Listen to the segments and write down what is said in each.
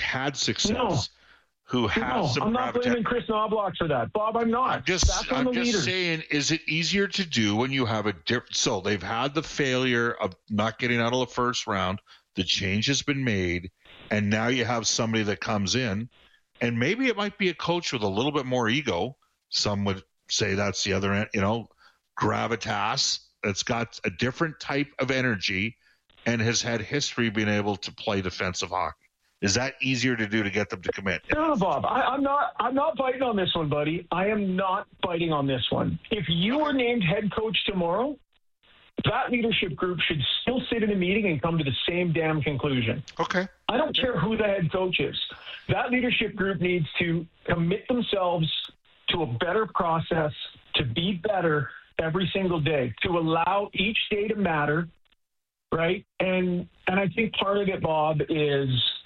had success, No. who has some I'm not blaming Chris Knobloch for that. Bob, I'm not. I'm just saying, is it easier to do when you have a different? So they've had the failure of not getting out of the first round. The change has been made, and now you have somebody that comes in, and maybe it might be a coach with a little bit more ego. Some would say that's the other end, gravitas. That's got a different type of energy and has had history being able to play defensive hockey. Is that easier to do to get them to commit? No, Bob, I'm not biting on this one, buddy. I am not biting on this one. If you were named head coach tomorrow, that leadership group should still sit in a meeting and come to the same damn conclusion. Okay. I don't care who the head coach is. That leadership group needs to commit themselves to a better process, to be better every single day, to allow each day to matter, right? And I think part of it, Bob, is,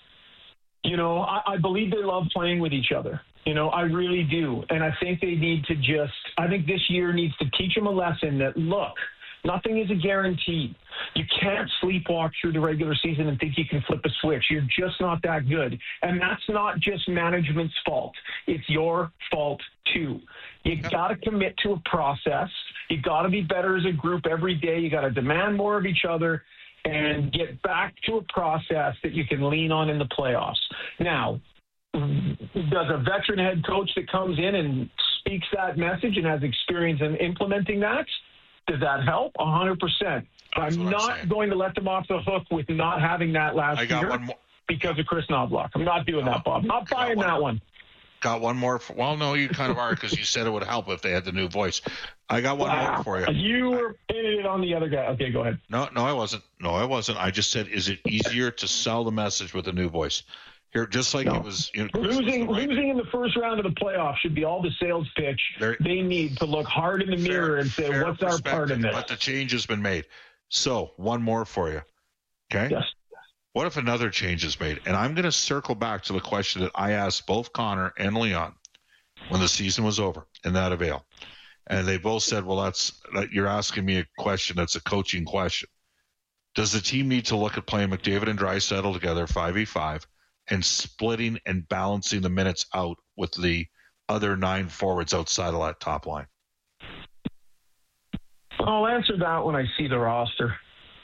I believe they love playing with each other. I really do. And I think they need to I think this year needs to teach them a lesson that, look, nothing is a guarantee. You can't sleepwalk through the regular season and think you can flip a switch. You're just not that good. And that's not just management's fault. It's your fault, too. You got to commit to a process. You got to be better as a group every day. You got to demand more of each other and get back to a process that you can lean on in the playoffs. Now, does a veteran head coach that comes in and speaks that message and has experience in implementing that, does that help? 100%. I'm not going to let them off the hook with not having that last year because of Chris Knobloch. I'm not doing that, Bob. Not buying that one. Got one more. Well, no, you kind of are because you said it would help if they had the new voice. I got one more for you. You were pinning it on the other guy. Okay, go ahead. No, I wasn't. I just said, is it easier to sell the message with a new voice? Here, just like it was. Losing in the first round of the playoffs should be all the sales pitch they need to look hard in the mirror and say, what's our part in this? But the change has been made. So, one more for you. Okay? Yes. What if another change is made? And I'm going to circle back to the question that I asked both Connor and Leon when the season was over in that avail. And they both said, well, you're asking me a question that's a coaching question. Does the team need to look at playing McDavid and Draisaitl together 5v5 and splitting and balancing the minutes out with the other 9 forwards outside of that top line? I'll answer that when I see the roster.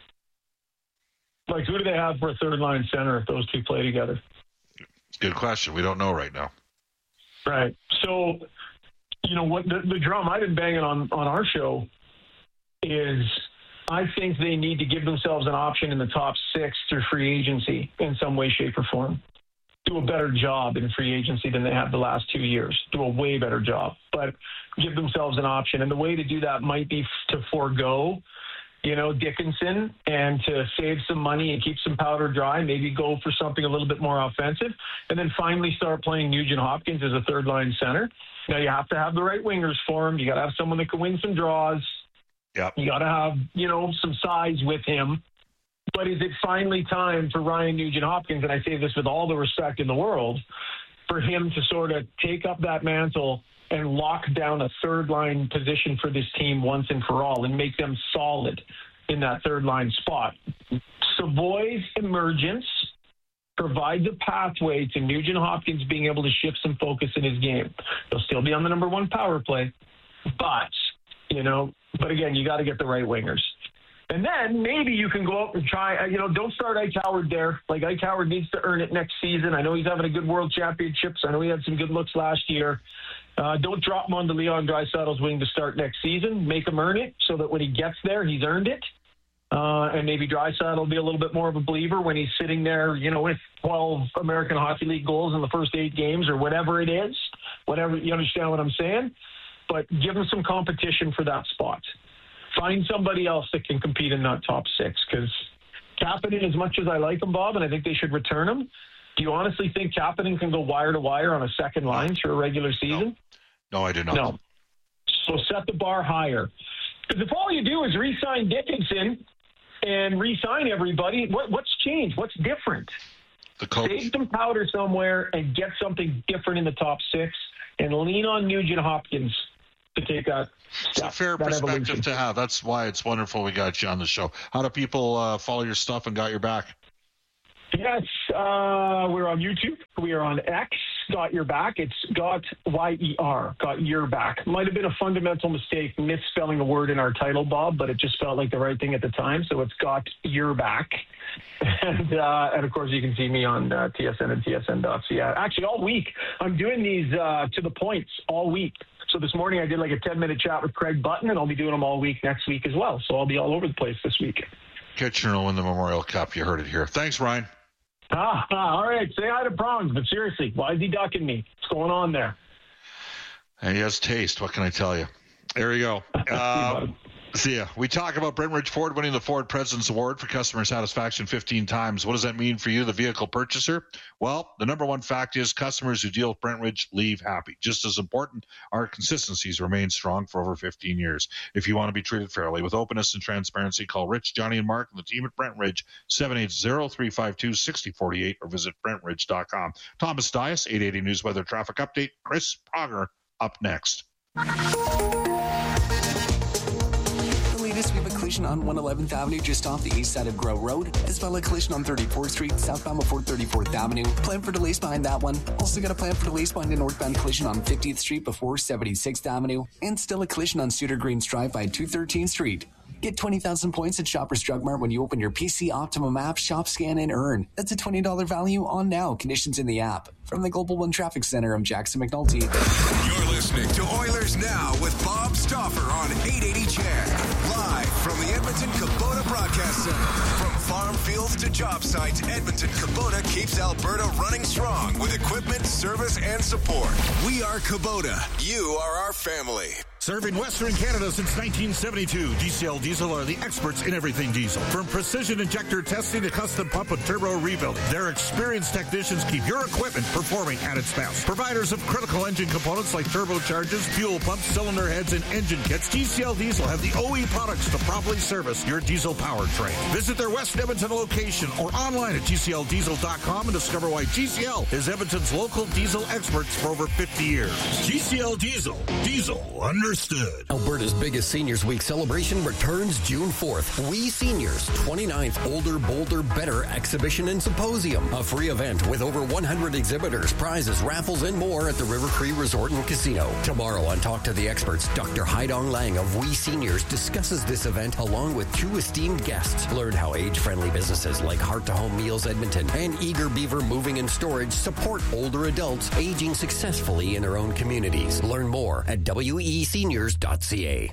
Like, who do they have for a third-line center if those two play together? Good question. We don't know right now. Right. So, what the drum I've been banging on our show is I think they need to give themselves an option in the top 6 through free agency in some way, shape, or form. Do a better job in free agency than they have the last 2 years. Do a way better job. But give themselves an option. And the way to do that might be to forego Dickinson and to save some money and keep some powder dry, maybe go for something a little bit more offensive, and then finally start playing Nugent Hopkins as a third-line center. Now, you have to have the right wingers for him. You got to have someone that can win some draws. Yep. You got to have, some size with him. But is it finally time for Ryan Nugent-Hopkins, and I say this with all the respect in the world, for him to sort of take up that mantle and lock down a third-line position for this team once and for all and make them solid in that third-line spot? Savoy's emergence provides a pathway to Nugent-Hopkins being able to shift some focus in his game. He'll still be on the number 1 power play, but again, you got to get the right wingers. And then maybe you can go out and try, don't start Ike Howard there. Like, Ike Howard needs to earn it next season. I know he's having a good World Championships. I know he had some good looks last year. Don't drop him on the Leon Draisaitl's wing to start next season. Make him earn it so that when he gets there, he's earned it. And maybe Draisaitl will be a little bit more of a believer when he's sitting there, with 12 American Hockey League goals in the first 8 games or whatever it is. Whatever, you understand what I'm saying? But give him some competition for that spot. Find somebody else that can compete in that top 6, because Kapanen, as much as I like him, Bob, and I think they should return him, do you honestly think Kapanen can go wire to wire on a second line through a regular season? No, I do not. No. So set the bar higher. Because if all you do is re-sign Dickinson and re-sign everybody, what's changed? What's different? The coach. Save some powder somewhere and get something different in the top 6 and lean on Nugent Hopkins to take that step. It's a fair perspective to have. That's why it's wonderful we got you on the show. How do people follow your stuff and got your back? Yes, we're on YouTube. We are on X. Got Your Back. It's Got Y-E-R. Got Your Back. Might have been a fundamental mistake misspelling a word in our title, Bob, but it just felt like the right thing at the time. So it's Got Your Back. And of course, you can see me on TSN and TSN.ca. Actually, all week, I'm doing these to the points all week. So this morning I did like a 10-minute chat with Craig Button, and I'll be doing them all week next week as well. So I'll be all over the place this week. Kitchener will win the Memorial Cup. You heard it here. Thanks, Ryan. All right. Say hi to Prongs, but seriously, why is he ducking me? What's going on there? And he has taste. What can I tell you? There you go. See ya. We talk about Brentridge Ford winning the Ford President's Award for customer satisfaction 15 times. What does that mean for you, the vehicle purchaser? Well, the number one fact is customers who deal with Brentridge leave happy. Just as important, our consistencies remain strong for over 15 years. If you want to be treated fairly with openness and transparency, call Rich, Johnny, and Mark and the team at Brentridge, 780-352-6048, or visit Brentridge.com. Thomas Dias, 880 News Weather Traffic Update. Chris Prager up next. We have a collision on 111th Avenue just off the east side of Grow Road, as well as a collision on 34th Street, southbound before 34th Avenue. Plan for delays behind that one. Also got a plan for delays behind a northbound collision on 50th Street before 76th Avenue, and still a collision on Suter Greens Drive by 213th Street. Get 20,000 points at Shoppers Drug Mart when you open your PC Optimum app, shop, scan, and earn. That's a $20 value on now. Conditions in the app. From the Global One Traffic Center, I'm Jackson McNulty. You're listening to Oilers Now with Bob Stauffer on 880 CHED. Live from the Edmonton Kubota Broadcast Center. From farm fields to job sites, Edmonton Kubota keeps Alberta running strong with equipment, service, and support. We are Kubota. You are our family. Serving Western Canada since 1972, DCL Diesel are the experts in everything diesel. From precision injector testing to custom pump and turbo rebuilding, their experienced technicians keep your equipment performing at its best. Providers of critical engine components like turbochargers, fuel pumps, cylinder heads, and engine kits, DCL Diesel have the OE products to properly service your diesel powertrain. Visit their West Edmonton location or online at GCLDiesel.com and discover why GCL is Edmonton's local diesel experts for over 50 years. GCL Diesel. Diesel understood. Alberta's biggest Seniors Week celebration returns June 4th. We Seniors, 29th Older, Bolder, Better Exhibition and Symposium. A free event with over 100 exhibitors, prizes, raffles, and more at the River Cree Resort and Casino. Tomorrow on Talk to the Experts, Dr. Haidong Lang of We Seniors discusses this event along with two esteemed guests. Learn how age-friendly businesses like Heart to Home Meals Edmonton and Eager Beaver Moving and Storage support older adults aging successfully in their own communities. Learn more at WEC seniors.ca.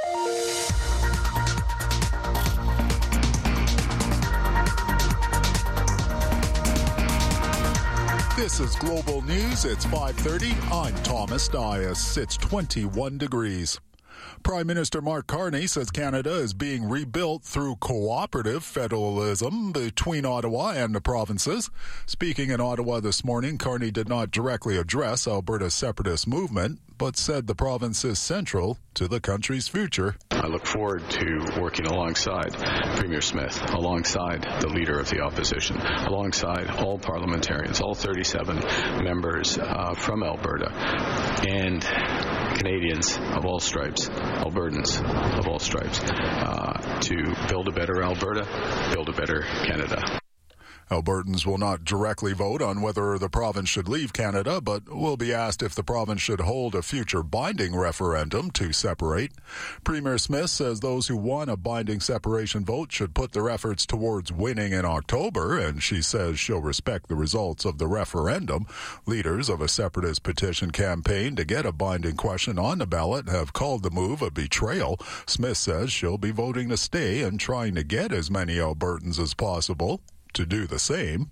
This is Global News. It's 5:30. I'm Thomas Dias. It's 21 degrees. Prime Minister Mark Carney says Canada is being rebuilt through cooperative federalism between Ottawa and the provinces. Speaking in Ottawa this morning, Carney did not directly address Alberta's separatist movement, but said the province is central to the country's future. I look forward to working alongside Premier Smith, alongside the Leader of the Opposition, alongside all parliamentarians, all 37 members from Alberta, and Canadians of all stripes, Albertans of all stripes, to build a better Alberta, build a better Canada. Albertans will not directly vote on whether the province should leave Canada, but will be asked if the province should hold a future binding referendum to separate. Premier Smith says those who want a binding separation vote should put their efforts towards winning in October, and she says she'll respect the results of the referendum. Leaders of a separatist petition campaign to get a binding question on the ballot have called the move a betrayal. Smith says she'll be voting to stay and trying to get as many Albertans as possible to do the same.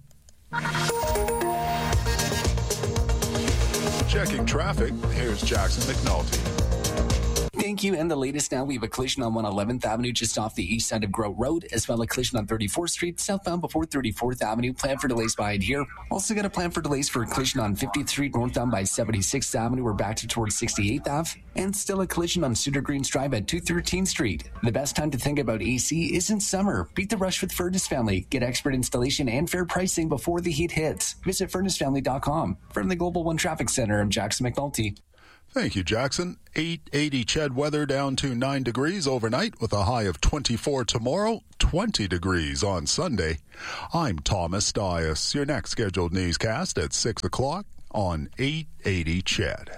Checking traffic, here's Jackson McNulty. Thank you. And the latest now, we have a collision on 111th Avenue just off the east side of Grow Road, as well as a collision on 34th Street, southbound before 34th Avenue. Plan for delays behind here. Also got a plan for delays for a collision on 50th Street, northbound by 76th Avenue. We're back to towards 68th Ave. And still a collision on Suter Greens Drive at 213th Street. The best time to think about AC is in summer. Beat the rush with Furnace Family. Get expert installation and fair pricing before the heat hits. Visit furnacefamily.com. From the Global One Traffic Center, I'm Jackson McNulty. Thank you, Jackson. 880 Ched weather down to 9 degrees overnight with a high of 24 tomorrow, 20 degrees on Sunday. I'm Thomas Dias. Your next scheduled newscast at 6 o'clock on 880 Ched.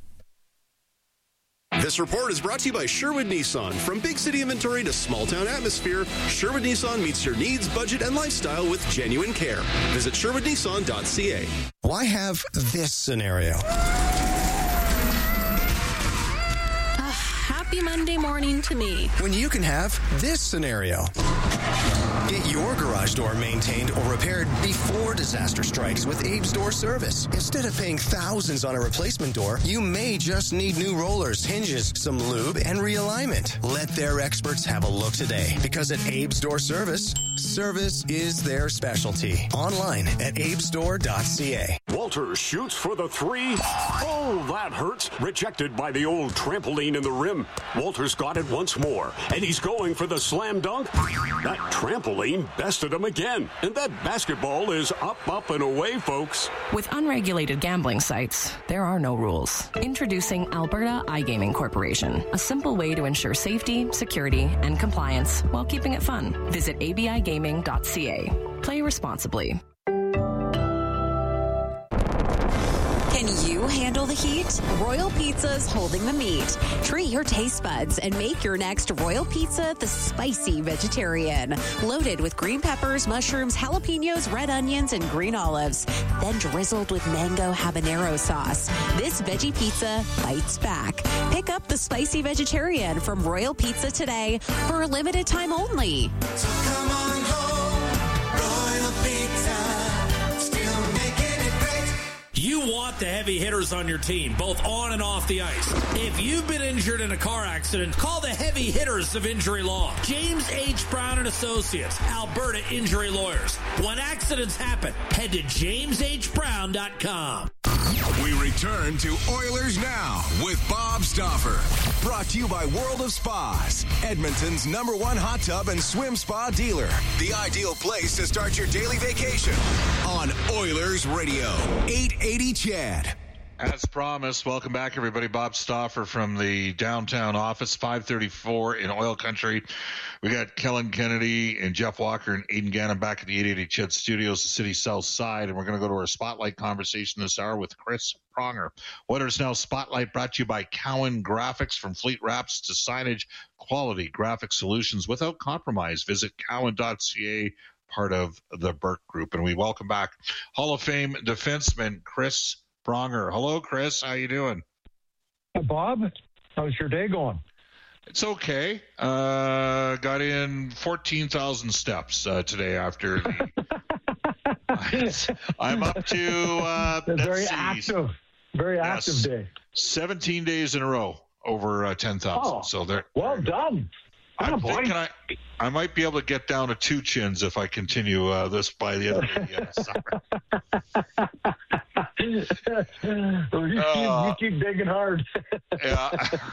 This report is brought to you by Sherwood Nissan. From big city inventory to small town atmosphere, Sherwood Nissan meets your needs, budget, and lifestyle with genuine care. Visit sherwoodnissan.ca. Why have this scenario? Happy Monday morning to me. When you can have this scenario. Get your garage door maintained or repaired before disaster strikes with Abe's Door Service. Instead of paying thousands on a replacement door, you may just need new rollers, hinges, some lube, and realignment. Let their experts have a look today, because at Abe's Door Service, service is their specialty. Online at abesdoor.ca. Walter shoots for the three. Oh, that hurts. Rejected by the old trampoline in the rim. Walter's got it once more, and he's going for the slam dunk. That trampoline bested him again, and that basketball is up, and away, folks. With unregulated gambling sites, there are no rules. Introducing Alberta iGaming Corporation, a simple way to ensure safety, security, and compliance while keeping it fun. Visit abigaming.ca. Play responsibly. Can you handle the heat? Royal Pizza's holding the meat. Treat your taste buds and make your next Royal Pizza the spicy vegetarian. Loaded with green peppers, mushrooms, jalapenos, red onions, and green olives. Then drizzled with mango habanero sauce. This veggie pizza bites back. Pick up the spicy vegetarian from Royal Pizza today for a limited time only. So come on home, Royal Pizza. You want the heavy hitters on your team, both on and off the ice. If you've been injured in a car accident, call the heavy hitters of Injury Law. James H. Brown and Associates, Alberta Injury Lawyers. When accidents happen, head to jameshbrown.com. We return to Oilers Now with Bob Stauffer. Brought to you by World of Spas, Edmonton's #1 hot tub and swim spa dealer. The ideal place to start your daily vacation on Oilers Radio, 880 Ched. As promised, welcome back, everybody. Bob Stauffer from the downtown office, 534 in Oil Country. We got Kellen Kennedy and Jeff Walker and Aidan Gannon back at the 880 Ched Studios, the city south side, and we're going to go to our Spotlight conversation this hour with Chris Pronger. Oilers Now Spotlight brought to you by Cowan Graphics. From fleet wraps to signage, quality graphic solutions without compromise. Visit cowan.ca, part of the Burke Group. And we welcome back Hall of Fame defenseman Chris Pronger. Hello, Chris. How you doing? Bob, how's your day going? It's okay. Got in 14,000 steps today after the... I'm up to... very active day. 17 days in a row over 10,000. Oh, so there. Well done. I'm thinking I might be able to get down to 2 chins if I continue this by the end of the summer. You keep digging hard. Yeah,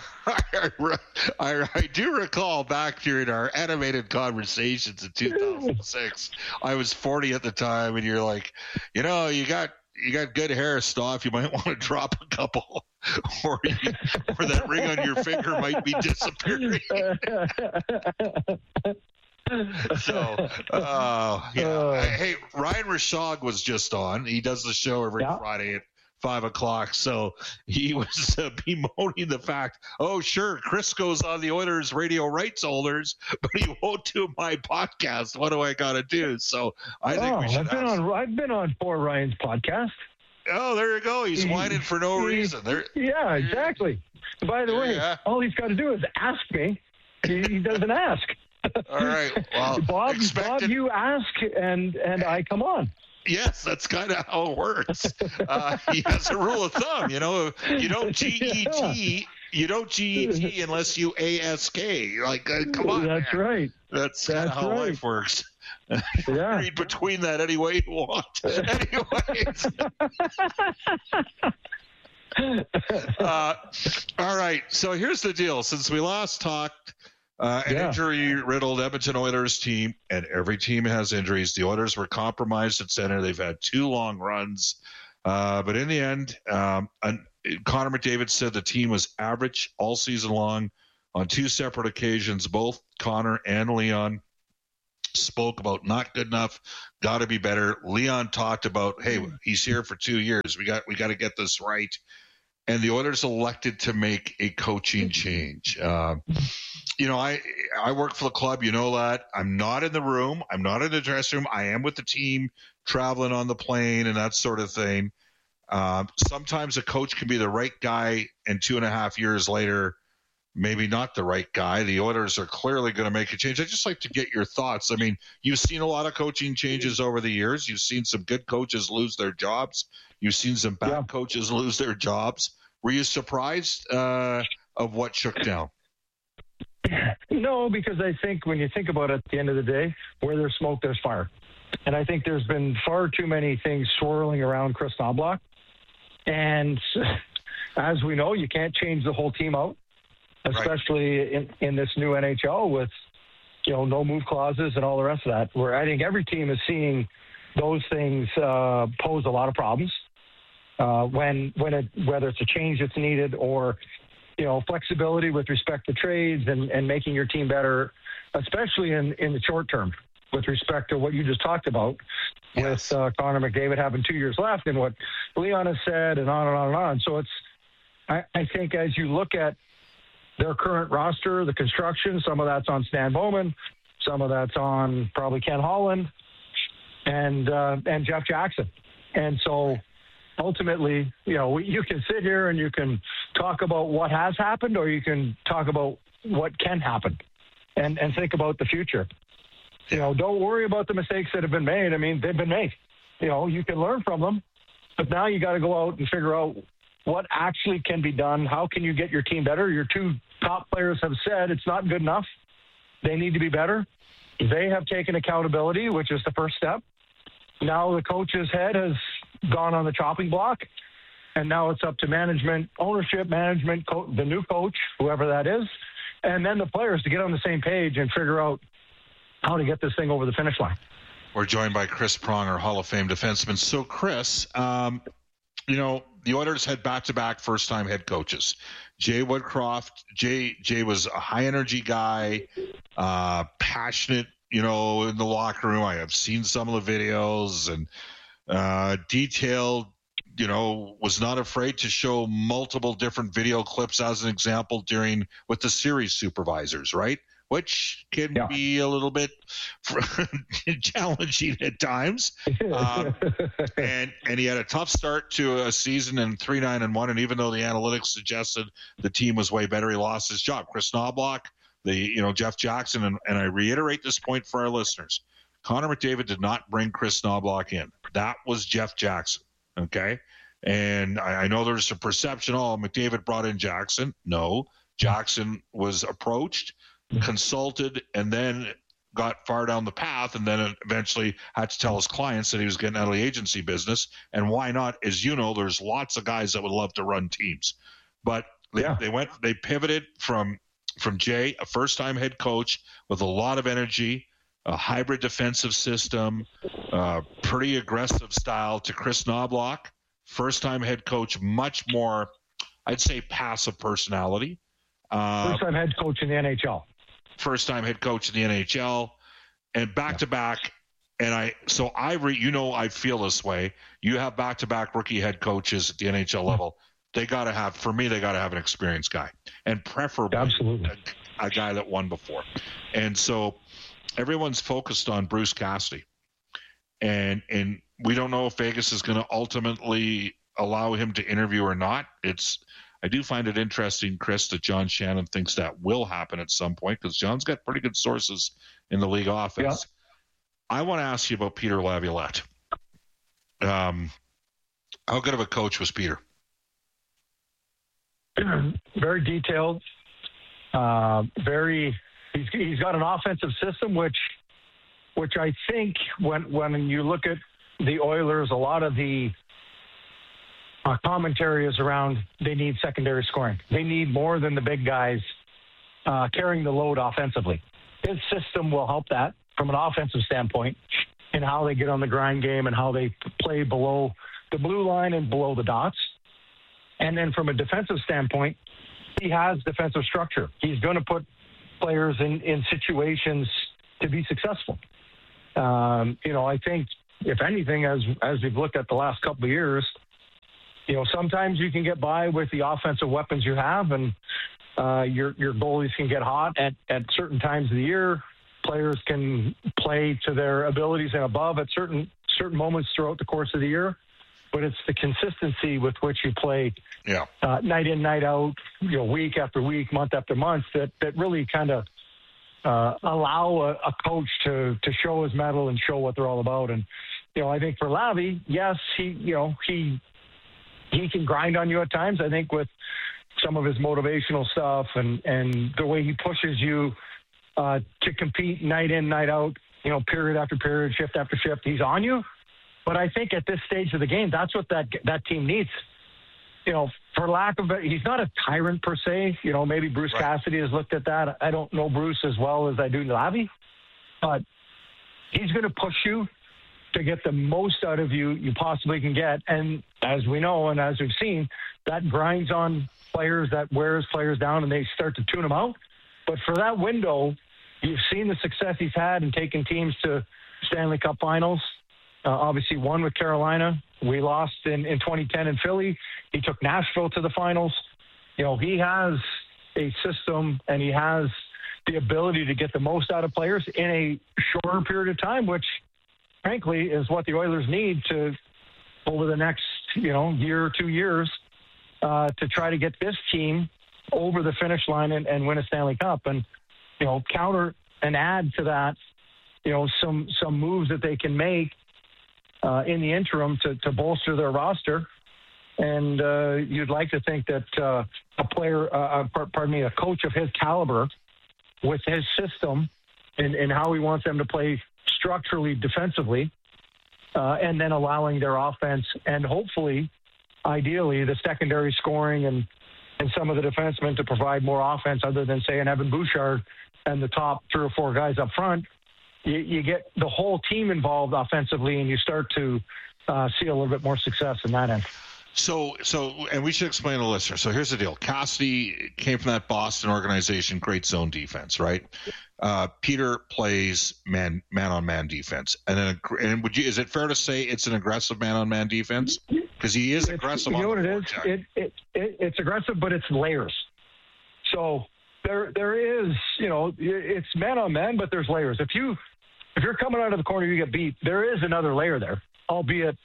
I do recall back during our animated conversations in 2006. I was 40 at the time, and you're like, you got good hair, Stauf. You might want to drop a couple, or that ring on your finger might be disappearing. So, hey, Ryan Rishaug was just on. He does the show every Friday at 5 o'clock. So he was bemoaning the fact, oh, sure, Chris goes on the Oilers radio rights holders, but he won't do my podcast. What do I got to do? So I think we should. I've been on poor Ryan's podcast. Oh, there you go. He's whining for no reason. Yeah, exactly. By the way, all he's got to do is ask me. He doesn't ask. All right. Well, Bob, you ask, and I come on. Yes, that's kind of how it works. He has a rule of thumb, you don't GET, unless you ASK. Like, come on. That's man. Right. That's kind of how life works. Yeah. Read between that any way you want. Anyways. All right. So here's the deal. Since we last talked, an injury-riddled Edmonton Oilers team, and every team has injuries. The Oilers were compromised at center. They've had 2 long runs. But in the end, Connor McDavid said the team was average all season long. On 2 separate occasions, both Connor and Leon spoke about not good enough, got to be better. Leon talked about, hey, he's here for 2 years. We got to get this right. And the Oilers elected to make a coaching change. I work for the club. You know that. I'm not in the room. I'm not in the dressing room. I am with the team, traveling on the plane and that sort of thing. Sometimes a coach can be the right guy, and 2.5 years later, maybe not the right guy. The Oilers are clearly going to make a change. I'd just like to get your thoughts. I mean, you've seen a lot of coaching changes over the years. You've seen some good coaches lose their jobs. You've seen some bad coaches lose their jobs. Were you surprised of what shook down? No, because I think when you think about it, at the end of the day, where there's smoke, there's fire. And I think there's been far too many things swirling around Chris Knoblauch. And as we know, you can't change the whole team out, especially in this new NHL with, no move clauses and all the rest of that, where I think every team is seeing those things pose a lot of problems whether it's a change that's needed or, flexibility with respect to trades and making your team better, especially in the short term with respect to what you just talked about with Connor McDavid having 2 years left and what Leon has said and on and on and on. So I think as you look at their current roster, the construction, some of that's on Stan Bowman, some of that's on probably Ken Holland and Jeff Jackson. And so ultimately, you can sit here and you can talk about what has happened, or you can talk about what can happen and think about the future. Don't worry about the mistakes that have been made. I mean, they've been made. You can learn from them, but now you got to go out and figure out what actually can be done. How can you get your team better? Your 2 top players have said it's not good enough. They need to be better. They have taken accountability, which is the first step. Now the coach's head has gone on the chopping block, and now it's up to management, ownership, the new coach, whoever that is, and then the players to get on the same page and figure out how to get this thing over the finish line. We're joined by Chris Pronger, Hall of Fame defenseman. So, Chris, the Oilers had back-to-back first-time head coaches. Jay Woodcroft. Jay was a high-energy guy, passionate, in the locker room. I have seen some of the videos and detailed, was not afraid to show multiple different video clips as an example with the series supervisors, right? Which can be a little bit challenging at times. And he had a tough start to a season in 3-9-1. And even though the analytics suggested the team was way better, he lost his job. Chris Knoblauch, Jeff Jackson, and I reiterate this point for our listeners. Connor McDavid did not bring Chris Knoblauch in. That was Jeff Jackson, okay? And I know there's a perception, McDavid brought in Jackson. No, Jackson was approached, consulted, and then got far down the path, and then eventually had to tell his clients that he was getting out of the agency business. And why not? As you know, there's lots of guys that would love to run teams. But they pivoted from Jay, a first-time head coach with a lot of energy, a hybrid defensive system, pretty aggressive style, to Chris Knoblauch, first-time head coach, much more, I'd say, passive personality. First-time head coach in the NHL. First-time head coach in the NHL, and back-to-back. And I feel this way. You have back-to-back rookie head coaches at the NHL level. They got to have an experienced guy, and preferably a guy that won before. And so everyone's focused on Bruce Cassidy, and we don't know if Vegas is going to ultimately allow him to interview or not. I do find it interesting, Chris, that John Shannon thinks that will happen at some point, because John's got pretty good sources in the league office. Yeah. I want to ask you about Peter Laviolette. How good of a coach was Peter? Very detailed. He's got an offensive system, which I think when you look at the Oilers, a lot of the commentary is around they need secondary scoring. They need more than the big guys carrying the load offensively. His system will help that from an offensive standpoint, in how they get on the grind game and how they play below the blue line and below the dots. And then from a defensive standpoint, he has defensive structure. He's going to put players in situations to be successful. I think, if anything, as we've looked at the last couple of years, sometimes you can get by with the offensive weapons you have, and your goalies can get hot at certain times of the year. Players can play to their abilities and above at certain moments throughout the course of the year. But it's the consistency with which you play night in, night out, week after week, month after month, that really kind of allow a coach to show his mettle and show what they're all about. And, I think for Lavi, yes, he can grind on you at times. I think with some of his motivational stuff and the way he pushes you to compete night in, night out, period after period, shift after shift, he's on you. But I think at this stage of the game, that's what that team needs. For lack of he's not a tyrant per se. Maybe Bruce Cassidy has looked at that. I don't know Bruce as well as I do Lavi, but he's going to push you to get the most out of you possibly can get. And as we know, and as we've seen, that grinds on players, that wears players down, and they start to tune them out. But for that window, you've seen the success he's had in taking teams to Stanley Cup finals. Obviously won with Carolina. We lost in 2010 in Philly. He took Nashville to the finals. He has a system, and he has the ability to get the most out of players in a shorter period of time, which, frankly, is what the Oilers need to, over the next, year or 2 years, to try to get this team over the finish line and win a Stanley Cup. And, counter and add to that, some moves that they can make in the interim to bolster their roster. And you'd like to think that a coach of his caliber with his system and how he wants them to play structurally defensively, and then allowing their offense and hopefully, ideally, the secondary scoring and some of the defensemen to provide more offense other than, say, an Evan Bouchard and the top 3 or 4 guys up front. You get the whole team involved offensively, and you start to see a little bit more success in that end. So, and we should explain to the listener. So here's the deal. Cassidy came from that Boston organization, great zone defense, right? Peter plays man-on-man defense. And then is it fair to say it's an aggressive man-on-man defense? Because he is aggressive. You know what it is? It's aggressive, but it's layers. So there is, it's man-on-man, but there's layers. If you're coming out of the corner, you get beat, there is another layer there, albeit,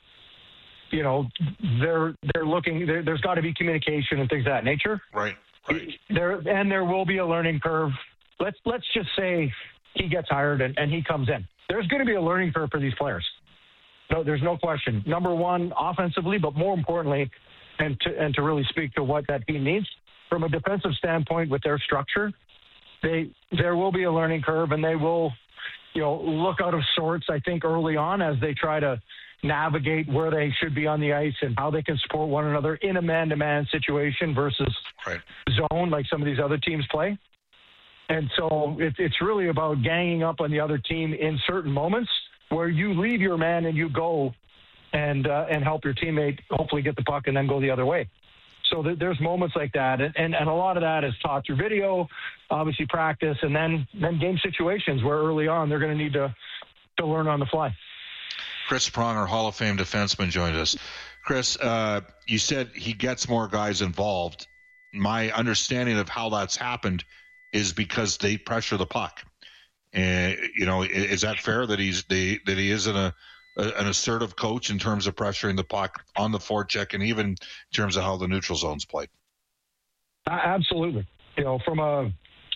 they're looking, there's got to be communication and things of that nature. Right. There will be a learning curve. Let's just say he gets hired and he comes in. There's going to be a learning curve for these players. No, there's no question. Number one, offensively, but more importantly, and to really speak to what that team needs, from a defensive standpoint with their structure, there will be a learning curve, and they will, look out of sorts, I think, early on as they try to navigate where they should be on the ice and how they can support one another in a man-to-man situation versus zone like some of these other teams play. And so it's really about ganging up on the other team in certain moments where you leave your man and you go and help your teammate hopefully get the puck and then go the other way. So there's moments like that, and a lot of that is taught through video, obviously practice, and then game situations where early on they're going to need to learn on the fly. Chris Pronger, Hall of Fame defenseman, joined us. Chris, you said he gets more guys involved. My understanding of how that's happened is because they pressure the puck. And is that fair that he is an assertive coach in terms of pressuring the puck on the forecheck and even in terms of how the neutral zone's played? Absolutely. From a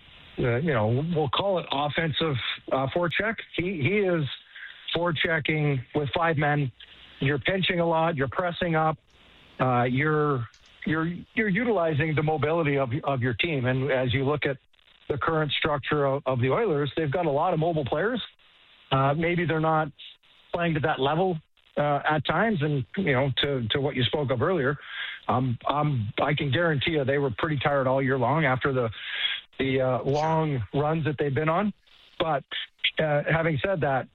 we'll call it offensive forecheck. He is forechecking with 5 men. You're pinching a lot. You're pressing up. You're utilizing the mobility of your team. And as you look at the current structure of the Oilers, they've got a lot of mobile players. Maybe they're not playing to that level at times, and to what you spoke of earlier, I can guarantee you they were pretty tired all year long after the long runs that they've been on. But having said that,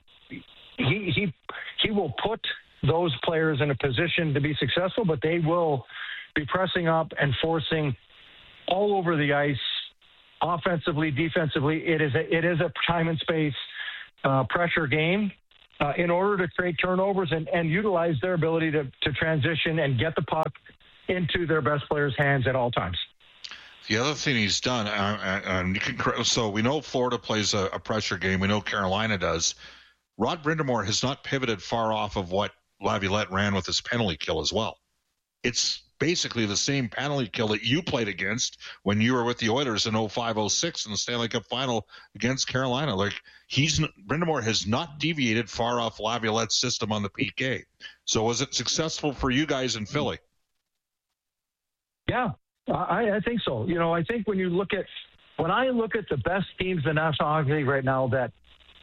he will put those players in a position to be successful, but they will be pressing up and forcing all over the ice, offensively, defensively. It is a time and space pressure game in order to create turnovers and utilize their ability to transition and get the puck into their best players' hands at all times. The other thing he's done, so we know Florida plays a pressure game. We know Carolina does. Rod Brind'Amour has not pivoted far off of what Laviolette ran with his penalty kill as well. It's basically the same penalty kill that you played against when you were with the Oilers in 05-06 in the Stanley Cup final against Carolina. Like, Brind'Amour has not deviated far off Laviolette's system on the PK. So was it successful for you guys in Philly? Yeah, I think so. You know, I think when I look at the best teams in the National Hockey League right now that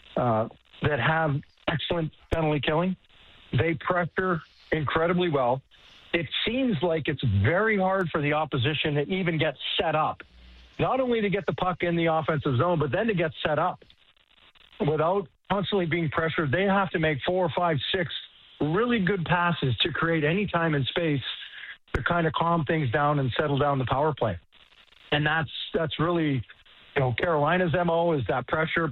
have excellent penalty killing, they pressure incredibly well. It seems like it's very hard for the opposition to even get set up, not only to get the puck in the offensive zone, but then to get set up without constantly being pressured. They have to make 4, 5, 6 really good passes to create any time and space to kind of calm things down and settle down the power play. And that's really, you know, Carolina's MO is that pressure,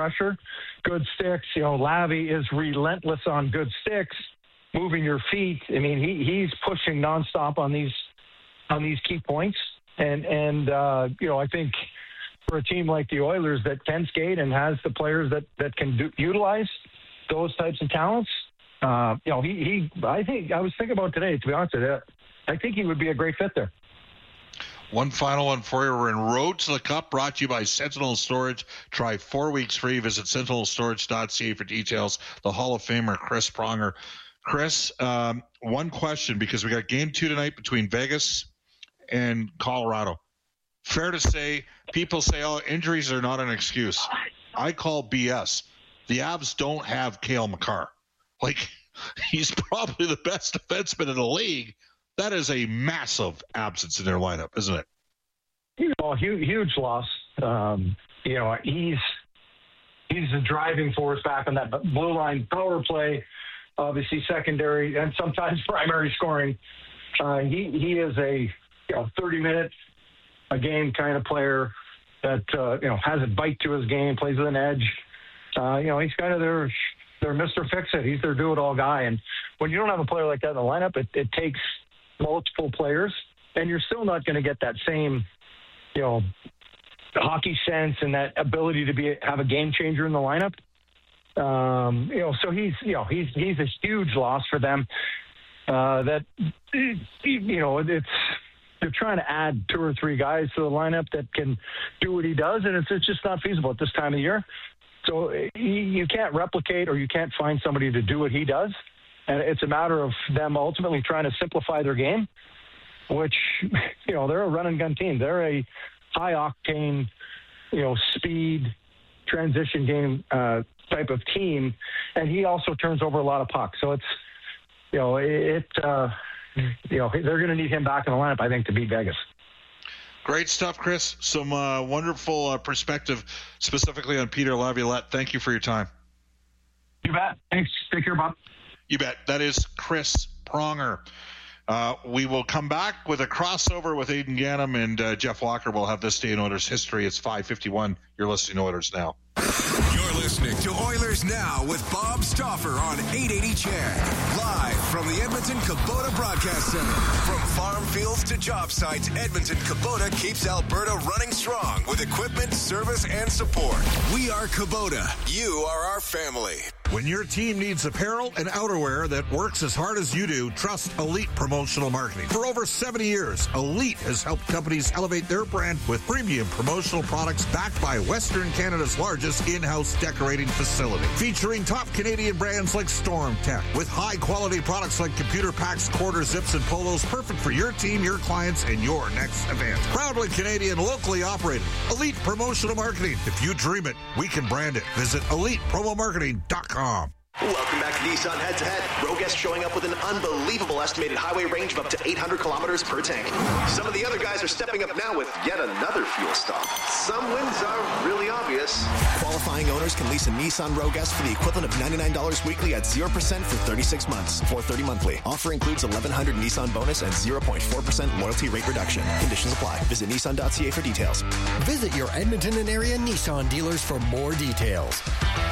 good sticks. You know, Lavi is relentless on good sticks, moving your feet. I mean, he's pushing nonstop on these key points. And you know, I think for a team like the Oilers that can skate and has the players that can utilize those types of talents, you know, I think I was thinking about today, to be honest with you, I think he would be a great fit there. One final one for you. We're in Road to the Cup, brought to you by Sentinel Storage. Try 4 weeks free. Visit sentinelstorage.ca for details. The Hall of Famer, Chris Pronger. Chris, one question, because we got game 2 tonight between Vegas and Colorado. Fair to say, people say, oh, injuries are not an excuse. I call BS. The Avs don't have Cale Makar. Like, he's probably the best defenseman in the league. That is a massive absence in their lineup, isn't it? You know, huge loss. You know, he's the driving force back on that blue line power play, obviously secondary and sometimes primary scoring. He is a 30-minute a game kind of player that you know, has a bite to his game, plays with an edge. You know, he's kind of their Mr. Fix-It. He's their do-it-all guy. And when you don't have a player like that in the lineup, it takes multiple players, and you're still not going to get that same, you know, hockey sense and that ability to have a game changer in the lineup. You know, so he's a huge loss for them. That, you know, they're trying to add 2 or 3 guys to the lineup that can do what he does, and it's just not feasible at this time of year. So you can't replicate, or you can't find somebody to do what he does. And it's a matter of them ultimately trying to simplify their game, which, you know, they're a run-and-gun team. They're a high-octane, you know, speed, transition game type of team. And he also turns over a lot of pucks. So it's, you know, you know, they're going to need him back in the lineup, I think, to beat Vegas. Great stuff, Chris. Some wonderful perspective specifically on Peter Laviolette. Thank you for your time. You bet. Thanks. Take care, Bob. You bet. That is Chris Pronger. We will come back with a crossover with Aidan Ganem and Jeff Walker. We'll have this day in Oilers history. It's 5:51. You're listening to Oilers Now. You're listening to Oilers Now with Bob Stauffer on 880 CHED. Live from the Edmonton Kubota Broadcast Center. From farm fields to job sites, Edmonton Kubota keeps Alberta running strong with equipment, service, and support. We are Kubota. You are our family. When your team needs apparel and outerwear that works as hard as you do, trust Elite Promotional Marketing. For over 70 years, Elite has helped companies elevate their brand with premium promotional products backed by Western Canada's largest in-house decorating facility. Featuring top Canadian brands like Storm Tech, with high-quality products like computer packs, quarter zips, and polos, perfect for your team, your clients, and your next event. Proudly Canadian, locally operated. Elite Promotional Marketing. If you dream it, we can brand it. Visit ElitePromoMarketing.com. Welcome back to Nissan Head to Head. Roguest showing up with an unbelievable estimated highway range of up to 800 kilometers per tank. Some of the other guys are stepping up now with yet another fuel stop. Some wins are really obvious. Qualifying owners can lease a Nissan Roguest for the equivalent of $99 weekly at 0% for 36 months, $430 monthly. Offer includes $1,100 Nissan bonus and 0.4% loyalty rate reduction. Conditions apply. Visit Nissan.ca for details. Visit your Edmonton and area Nissan dealers for more details.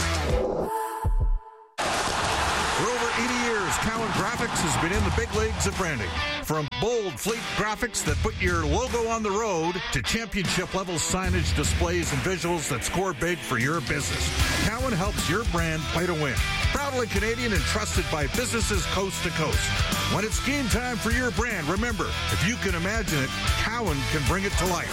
For over 80 years, Cowan Graphics has been in the big leagues of branding. From bold fleet graphics that put your logo on the road to championship-level signage, displays, and visuals that score big for your business, Cowan helps your brand play to win. Proudly Canadian and trusted by businesses coast to coast. When it's game time for your brand, remember, if you can imagine it, Cowan can bring it to life.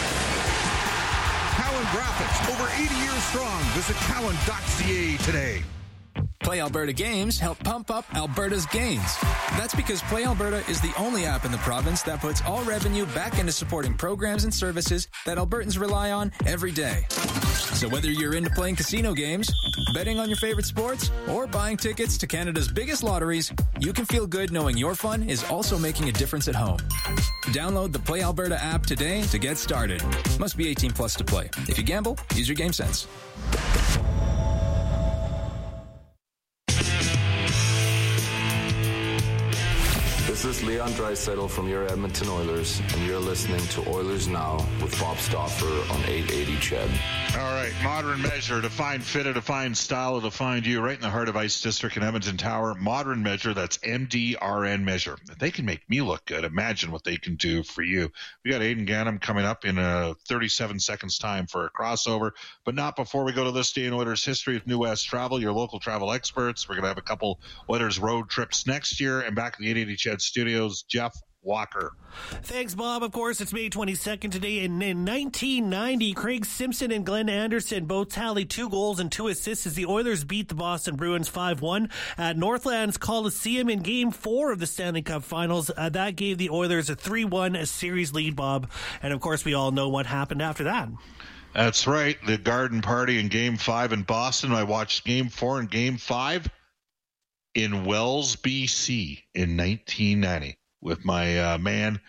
Cowan Graphics, over 80 years strong. Visit cowan.ca today. Play Alberta Games help pump up Alberta's gains. That's because Play Alberta is the only app in the province that puts all revenue back into supporting programs and services that Albertans rely on every day. So whether you're into playing casino games, betting on your favorite sports, or buying tickets to Canada's biggest lotteries, you can feel good knowing your fun is also making a difference at home. Download the Play Alberta app today to get started. Must be 18 plus to play. If you gamble, use your game sense. This is Leon Draisaitl from your Edmonton Oilers, and you're listening to Oilers Now with Bob Stauffer on 880 CHED. All right, Modern Measure, define fit, a defined style, a defined you, right in the heart of Ice District in Edmonton Tower. Modern Measure, that's MDRN Measure. If they can make me look good, imagine what they can do for you. We got Aidan Gannam coming up in 37 seconds time for a crossover, but not before we go to this day in Oilers history with New West Travel, your local travel experts. We're going to have a couple Oilers road trips next year, and back in the 880 CHED studios, Jeff Walker. Thanks, Bob. Of course, it's May 22nd today. And in 1990, Craig Simpson and Glenn Anderson both tallied 2 goals and 2 assists as the Oilers beat the Boston Bruins 5-1 at Northlands Coliseum in Game 4 of the Stanley Cup Finals. That gave the Oilers a 3-1 series lead, Bob. And, of course, we all know what happened after that. That's right. The Garden Party in Game 5 in Boston. I watched Game 4 and Game 5 in Wells, BC in 1990 with my man,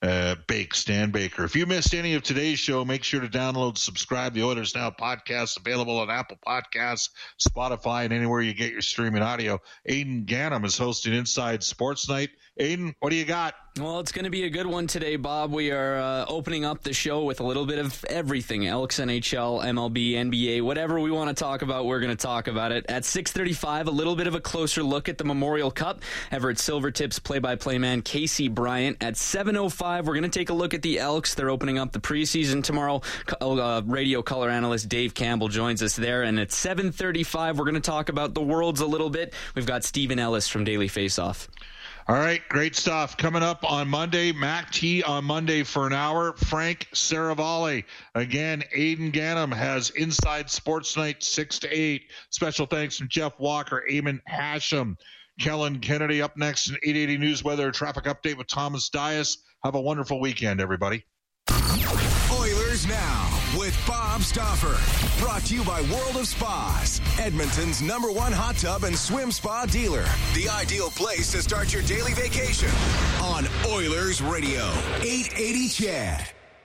Stan Baker. If you missed any of today's show, make sure to download, subscribe. The Oilers Now podcast available on Apple Podcasts, Spotify, and anywhere you get your streaming audio. Aidan Gannam is hosting Inside Sports Night. Aidan, what do you got? Well, it's going to be a good one today, Bob. We are opening up the show with a little bit of everything. Elks, NHL, MLB, NBA, whatever we want to talk about, we're going to talk about it. At 6:35, a little bit of a closer look at the Memorial Cup. Everett Silvertips play-by-play man Casey Bryant. At 7:05, we're going to take a look at the Elks. They're opening up the preseason tomorrow. Radio color analyst Dave Campbell joins us there. And at 7:35, we're going to talk about the Worlds a little bit. We've got Stephen Ellis from Daily Faceoff. All right, great stuff. Coming up on Monday, Mac T on Monday for an hour. Frank Saravalli. Again, Aidan Gannam has Inside Sports Night 6 to 8. Special thanks from Jeff Walker, Eamon Hashem, Kellen Kennedy. Up next, an 880 News Weather Traffic Update with Thomas Dias. Have a wonderful weekend, everybody. Oilers Now with Bob Stauffer. Brought to you by World of Spas, Edmonton's #1 hot tub and swim spa dealer. The ideal place to start your daily vacation on Oilers Radio, 880 CHED.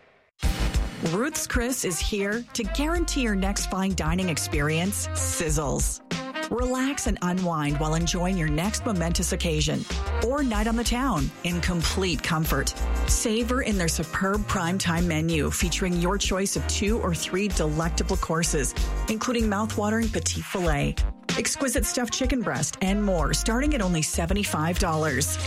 Ruth's Chris is here to guarantee your next fine dining experience sizzles. Relax and unwind while enjoying your next momentous occasion or night on the town in complete comfort. Savor in their superb primetime menu featuring your choice of 2 or 3 delectable courses, including mouthwatering petit filet, exquisite stuffed chicken breast, and more, starting at only $75.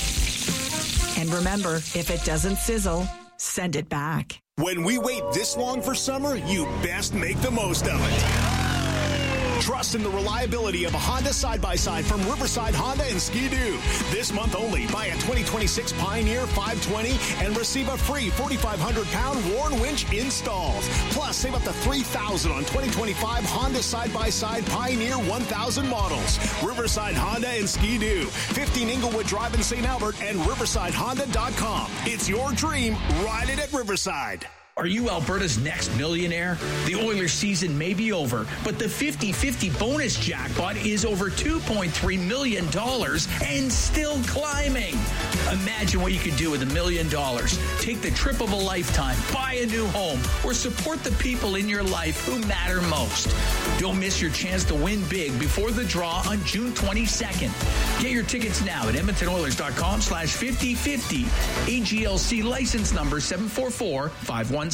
And remember, if it doesn't sizzle, send it back. When we wait this long for summer, you best make the most of it. Trust in the reliability of a Honda side-by-side from Riverside Honda and Ski-Doo. This month only, buy a 2026 Pioneer 520 and receive a free 4,500-pound Warn winch installed. Plus, save up to $3,000 on 2025 Honda side-by-side Pioneer 1000 models. Riverside Honda and Ski-Doo. 15 Inglewood Drive in St. Albert and RiversideHonda.com. It's your dream. Ride it at Riverside. Are you Alberta's next millionaire? The Oilers season may be over, but the 50-50 bonus jackpot is over $2.3 million and still climbing. Imagine what you could do with $1 million. Take the trip of a lifetime, buy a new home, or support the people in your life who matter most. Don't miss your chance to win big before the draw on June 22nd. Get your tickets now at EdmontonOilers.com/5050. AGLC license number 744517.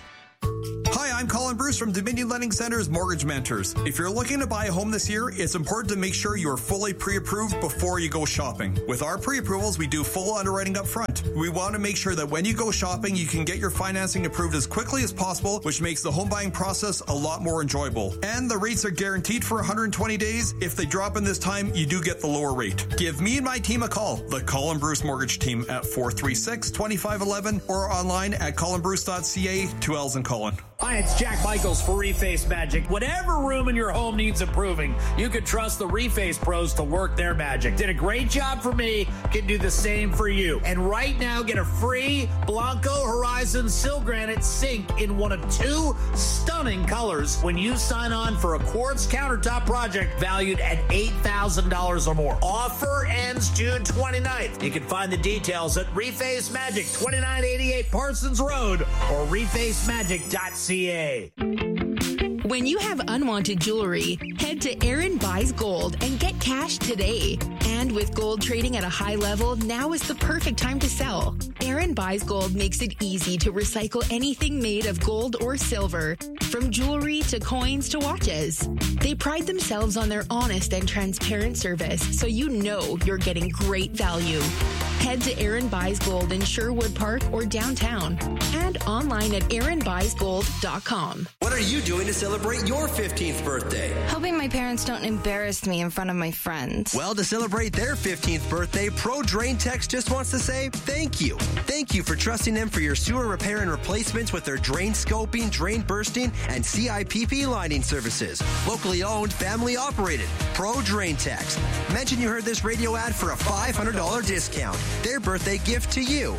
Hi, I'm Colin Bruce from Dominion Lending Center's Mortgage Mentors. If you're looking to buy a home this year, it's important to make sure you are fully pre-approved before you go shopping. With our pre-approvals, we do full underwriting up front. We want to make sure that when you go shopping, you can get your financing approved as quickly as possible, which makes the home buying process a lot more enjoyable. And the rates are guaranteed for 120 days. If they drop in this time, you do get the lower rate. Give me and my team a call, the Colin Bruce Mortgage Team, at 436-2511 or online at colinbruce.ca. 2 L's in Colin. Hi, it's Jack Michaels for Reface Magic. Whatever room in your home needs improving, you can trust the Reface pros to work their magic. Did a great job for me, can do the same for you. And right now, get a free Blanco Horizon Sil Granite sink in one of 2 stunning colors when you sign on for a quartz countertop project valued at $8,000 or more. Offer ends June 29th. You can find the details at Reface Magic, 2988 Parsons Road, or refacemagic.ca. When you have unwanted jewelry, head to Aaron Buys Gold and get cash today. And with gold trading at a high level, now is the perfect time to sell. Aaron Buys Gold makes it easy to recycle anything made of gold or silver, from jewelry to coins to watches. They pride themselves on their honest and transparent service, so you know you're getting great value. Head to Aaron Buys Gold in Sherwood Park or downtown, and online at aaronbuysgold.com. What are you doing to celebrate your 15th birthday? Hoping my parents don't embarrass me in front of my friends. Well, to celebrate their 15th birthday, Pro Drain Techs just wants to say thank you. Thank you for trusting them for your sewer repair and replacements with their drain scoping, drain bursting, and CIPP lining services. Locally owned, family operated. Pro Drain Techs. Mention you heard this radio ad for a $500 discount. Their birthday gift to you.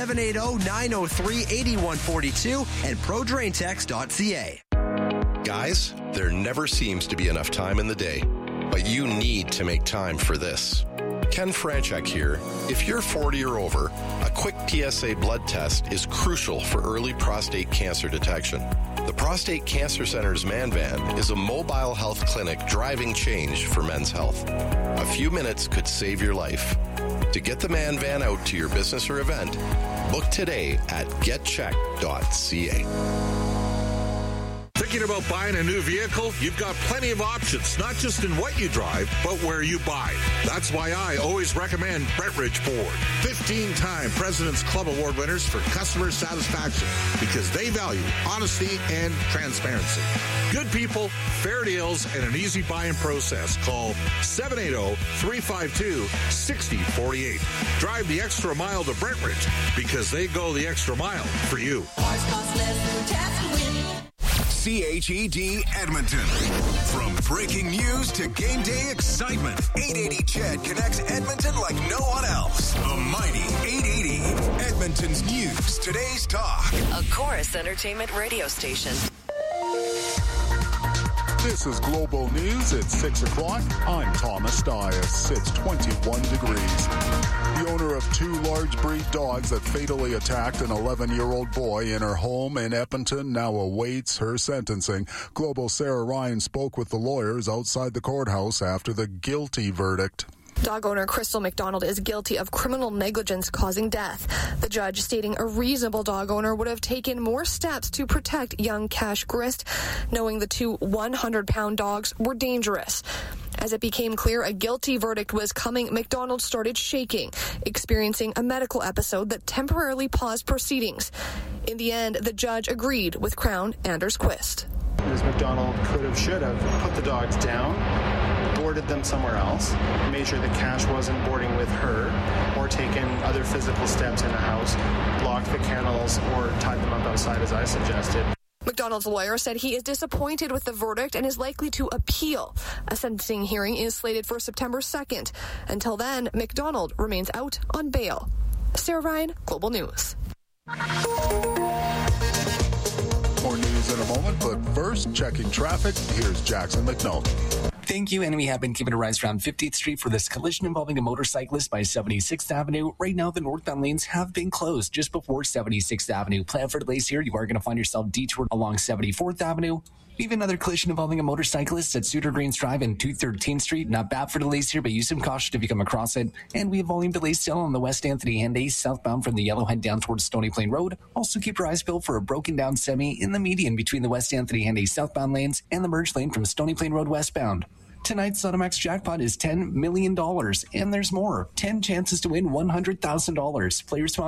780-903-8142 and ProDrainTechs.ca. Guys, there never seems to be enough time in the day, but you need to make time for this. Ken Franchek here. If you're 40 or over, a quick PSA blood test is crucial for early prostate cancer detection. The Prostate Cancer Center's Man Van is a mobile health clinic driving change for men's health. A few minutes could save your life. To get the Man Van out to your business or event, book today at getcheck.ca. Thinking about buying a new vehicle? You've got plenty of options, not just in what you drive, but where you buy. That's why I always recommend Brentridge Ford. 15-time President's Club Award winners for customer satisfaction because they value honesty and transparency. Good people, fair deals, and an easy buying process. Call 780-352-6048. Drive the extra mile to Brentridge because they go the extra mile for you. CHED Edmonton. From breaking news to game day excitement, 880 CHED connects Edmonton like no one else. The mighty 880. Edmonton's news, today's talk. A Chorus Entertainment radio station. This is Global News at 6 o'clock. I'm Thomas Dias. It's 21 degrees. The owner of 2 large breed dogs that fatally attacked an 11-year-old boy in her home in Edmonton now awaits her sentencing. Global's Sarah Ryan spoke with the lawyers outside the courthouse after the guilty verdict. Dog owner Crystal McDonald is guilty of criminal negligence causing death. The judge stating a reasonable dog owner would have taken more steps to protect young Cash Grist, knowing the 2 100-pound dogs were dangerous. As it became clear a guilty verdict was coming, McDonald started shaking, experiencing a medical episode that temporarily paused proceedings. In the end, the judge agreed with Crown Anders Quist. Ms. McDonald should have put the dogs down, boarded them somewhere else, made sure that Cash wasn't boarding with her, or taken other physical steps in the house, locked the kennels, or tied them up outside as I suggested. McDonald's lawyer said he is disappointed with the verdict and is likely to appeal. A sentencing hearing is slated for September 2nd. Until then, McDonald remains out on bail. Sarah Ryan, Global News. More news in a moment, but first, checking traffic, here's Jackson McNulty. Thank you, and we have been given a rise around 50th Street for this collision involving a motorcyclist by 76th Avenue. Right now, the northbound lanes have been closed just before 76th Avenue. Plan for delays here. You are going to find yourself detoured along 74th Avenue. We have another collision involving a motorcyclist at Suter Greens Drive and 213th Street. Not bad for delays here, but use some caution if you come across it. And we have volume delays still on the West Anthony Henday southbound from the Yellowhead down towards Stony Plain Road. Also keep your eyes peeled for a broken down semi in the median between the West Anthony Henday southbound lanes and the merge lane from Stony Plain Road westbound. Tonight's Automax jackpot is $10 million, and there's more. 10 chances to win $100,000. Players